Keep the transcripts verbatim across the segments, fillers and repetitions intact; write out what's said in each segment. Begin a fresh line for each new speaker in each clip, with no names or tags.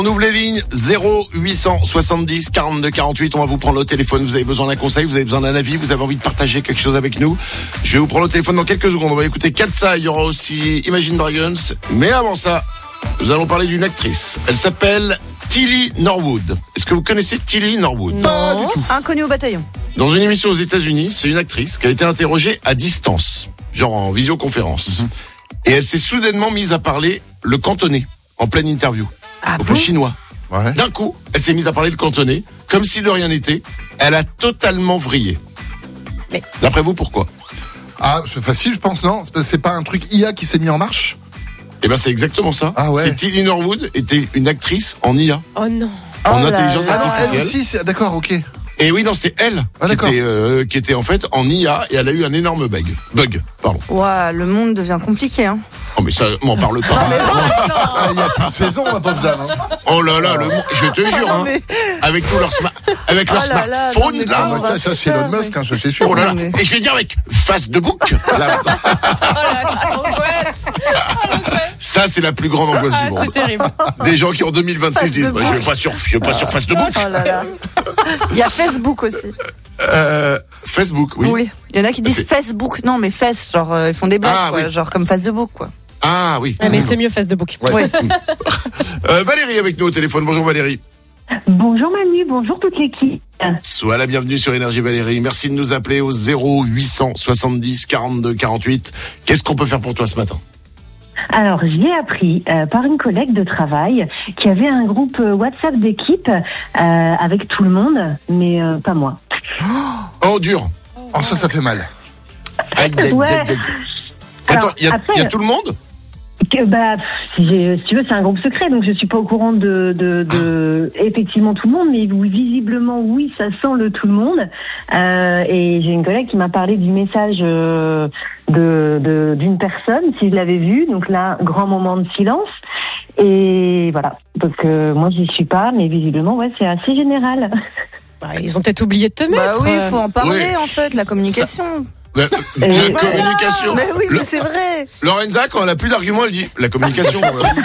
On ouvre les lignes zéro huit cent soixante-dix quarante-deux quarante-huit. On va vous prendre au téléphone. Vous avez besoin d'un conseil, vous avez besoin d'un avis, vous avez envie de partager quelque chose avec nous. Je vais vous prendre au téléphone dans quelques secondes. On va écouter Katsa. Il y aura aussi Imagine Dragons. Mais avant ça, nous allons parler d'une actrice. Elle s'appelle Tilly Norwood. Est-ce que vous connaissez Tilly Norwood?
Non.
Pas du tout.
Inconnue au bataillon.
Dans une émission aux États-Unis, c'est une actrice qui a été interrogée à distance, genre en visioconférence. Mm-hmm. Et elle s'est soudainement mise à parler le cantonais en pleine interview.
Ah
Donc
bon
le chinois.
Ouais.
D'un coup, elle s'est mise à parler le cantonais, comme si de rien n'était. Elle a totalement vrillé.
Mais...
D'après vous, pourquoi?
Ah, c'est facile, je pense, non? C'est pas un truc I A qui s'est mis en marche?
Eh ben, c'est exactement ça.
Ah ouais.
C'est Tilly Norwood était une actrice en I A.
Oh non.
En
oh
intelligence
là là.
artificielle.
Elle aussi, c'est... d'accord, ok.
Et oui, non, c'est elle
Ah,
qui,
d'accord.
était, euh, qui était en fait en I A et elle a eu un énorme bug. Bug, pardon.
Ouah, le monde devient compliqué, hein.
Oh, mais ça, m'en parle pas.
Ah, il y a plus de saison, ma pauvre dame. Hein.
Oh là là, le monde, je te jure,
non,
hein,
mais...
avec tous leurs sma- avec leurs
Oh là là,
smartphones,
non, mais
là.
comment
Ah, ça, ça, c'est Elon Musk, hein, ça, c'est sûr.
Oh là là.
mais-
Et je vais dire avec face de bouc. Là, ça, c'est la plus grande angoisse du monde.
C'est terrible.
Des gens qui en deux mille vingt-six disent,
de
bah, je vais pas sur, je vais pas sur face de bouc.
Oh là là. Il y a Facebook aussi.
Euh, Facebook, oui.
Oui. Il y en a qui disent
C'est-
Facebook. Non, mais fesses, genre, euh, ils font des blagues,
Ah,
quoi,
oui.
genre comme Facebook, quoi.
Ah oui.
Ouais, mais c'est mieux face de bouc.
Ouais.
Ouais.
Euh, Valérie avec nous au téléphone. Bonjour Valérie.
Bonjour Manu, bonjour toute l'équipe.
Sois la bienvenue sur Énergie Valérie. Merci de nous appeler au zéro huit cent soixante-dix quarante-deux quarante-huit. Qu'est-ce qu'on peut faire pour toi ce matin?
Alors j'ai appris euh, par une collègue de travail qu'il y avait un groupe euh, WhatsApp d'équipe euh, avec tout le monde, mais euh, pas moi.
Oh dur.
Oh, ça, ça fait mal.
Aïe, aïe,
Ouais.
aïe, aïe.
Alors,
Attends, il y, a-
après,
il y a tout le monde?
Que, bah, si, j'ai- si tu veux, c'est un groupe secret, donc je suis pas au courant de, de, de effectivement tout le monde, mais oui, visiblement, oui, ça sent le tout le monde. Euh, et j'ai une collègue qui m'a parlé du message euh, de, de d'une personne, si je l'avais vu. Donc là, grand moment de silence. Et voilà. Donc euh, moi, j'y suis pas, mais visiblement, ouais, c'est assez général.
Bah, ils ont peut-être oublié de te
Bah
mettre.
oui, il faut en parler,
Ouais.
en fait, la communication.
La, la
Euh,
communication.
Mais oui,
Le-
mais c'est vrai.
Lorenza, quand elle a plus d'arguments, elle dit la communication.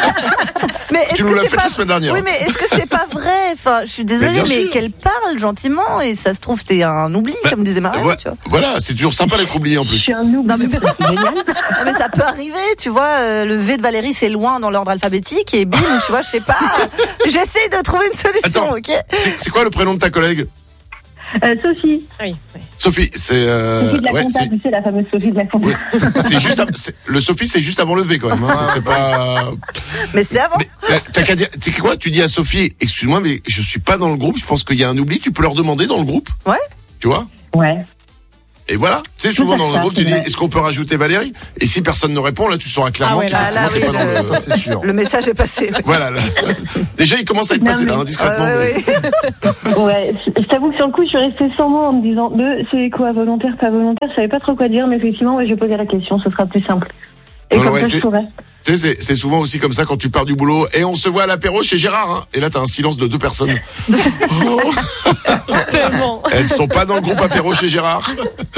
Mais est-ce
Tu nous
que
l'as
c'est
fait
pas...
la semaine dernière.
Oui, mais est-ce que c'est pas vrai? Enfin, je suis désolée,
Mais
mais,
bien sûr.
qu'elle parle gentiment et ça se trouve, c'est un oubli,
Bah,
comme disait Marianne,
Ouais,
tu vois.
voilà, c'est toujours sympa d'être oublié en
Je
plus.
suis un oubli.
Non, mais-
C'est génial.
Ah, mais ça peut arriver, tu vois. euh, le V de Valérie, c'est loin dans l'ordre alphabétique et bim, tu vois, je sais pas. J'essaie de trouver une solution,
Attends.
ok?
C'est c'est quoi le prénom de ta collègue?
Euh, Sophie.
Oui, oui.
Sophie, c'est euh,
Sophie de la
ouais,
compta,
c'est-
tu sais, la fameuse Sophie de la compta.
ouais. C'est juste à- c'est- le Sophie, c'est juste avant le V quand même. Hein, donc c'est pas.
Mais c'est avant.
Mais, euh, t'as qu'à dire. Tu sais quoi? Tu dis à Sophie, excuse-moi, mais je suis pas dans le groupe. Je pense qu'il y a un oubli. Tu peux leur demander dans le groupe.
Ouais.
Tu vois?
Ouais.
Et voilà. Tu sais, souvent
à
dans le
fait,
groupe, tu
c'est
dis,
vrai.
est-ce qu'on peut rajouter Valérie? Et si personne ne répond, là, tu sauras clairement
Ah ouais, là,
qu'effectivement,
là,
t'es
oui,
pas dans
le-
le.
Ça, c'est sûr.
Le message est passé.
Voilà. Là. Déjà, il commence à être
Non,
passé
mais-
là, hein, discrètement.
Ouais,
mais-
ouais.
Ouais, je je t'avoue que sur le coup, je suis restée sans mots en me disant le c'est quoi volontaire, pas volontaire. Je savais pas trop quoi dire, mais effectivement, ouais, je vais poser la question, ce sera plus simple. Et
Non,
comme
ouais,
ça,
c'est-
je saurais.
Tu sais, c'est- c'est souvent aussi comme ça quand tu pars du boulot et on se voit à l'apéro chez Gérard. Hein, et là, t'as un silence de deux personnes. Oh,
Tellement.
elles sont pas dans le groupe apéro chez Gérard.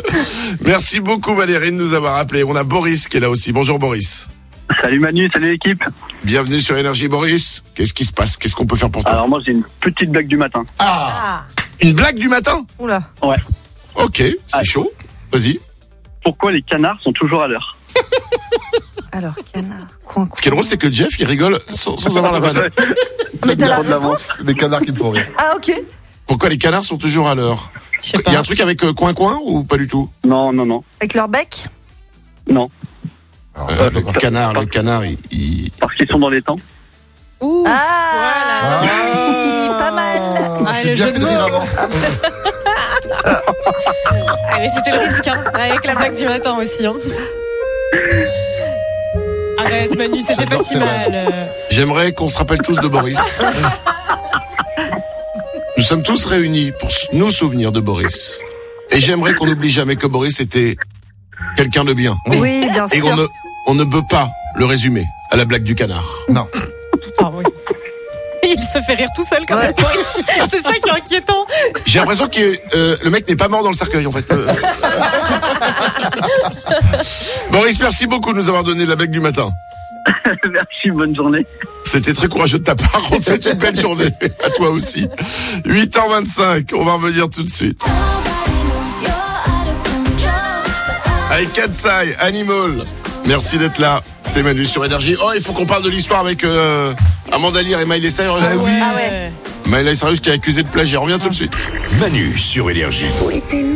Merci beaucoup Valérie de nous avoir appelé. On a Boris qui est là aussi. Bonjour Boris.
Salut Manu, salut l'équipe.
Bienvenue sur Énergie Boris. Qu'est-ce qui se passe? Qu'est-ce qu'on peut faire pour toi?
Alors moi j'ai une petite blague du matin.
Ah, une blague du matin?
Oula.
Ok, c'est
Ah.
chaud. Vas-y.
Pourquoi les canards sont toujours à l'heure?
Alors, canard, coin, coin.
Ce qui est drôle, c'est que Jeff, il rigole sans, sans avoir la vanne.
Mais t'as la
Trop de l'avance.
réponse?
Des canards qui me font rire.
Ah, ok.
Pourquoi les canards sont toujours à l'heure?
Je sais
Il y a
pas.
un truc avec euh, coin coin ou pas du tout?
Non, non, non,
Avec leur bec?
non.
Alors,
Euh,
là, je
le
vois pas.
canard, le canard, il... il-
Parce qu'ils sont dans les temps.
Ouh,
Ah,
voilà.
oui, pas mal.
Ah,
J'ai
le
bien
jeu
fait
de
de rire
mots.
avant.
Allez, c'était le risque, hein, avec la blague du matin aussi. Hein. Arrête Manu, c'était pas
J'adore
si
ces
mal. euh.
J'aimerais qu'on se rappelle tous de Boris. Nous sommes tous réunis pour nous souvenir de Boris. Et j'aimerais qu'on n'oublie jamais que Boris était quelqu'un de bien.
Oui, bien
Et qu'on
sûr.
ne, on ne peut pas le résumer à la blague du canard.
Non.
Enfin, oui. Il se fait rire tout seul quand même. C'est ça qui est inquiétant.
J'ai l'impression que euh, le mec n'est pas mort dans le cercueil en fait. Euh. Boris, merci beaucoup de nous avoir donné la blague du matin.
Merci, bonne journée.
C'était très courageux de ta part. On te souhaite une belle journée. À toi aussi. huit heures vingt-cinq. On va revenir tout de suite. Avec Katsai, Animal. Merci d'être là. C'est Manu sur Énergie. Oh, il faut qu'on parle de l'histoire avec euh, Amanda Lear et Miley Cyrus.
Ah oui.
Ah ouais.
Miley Cyrus qui est accusé de plagiat. On revient tout de suite.
Manu sur Énergie.
Oui, c'est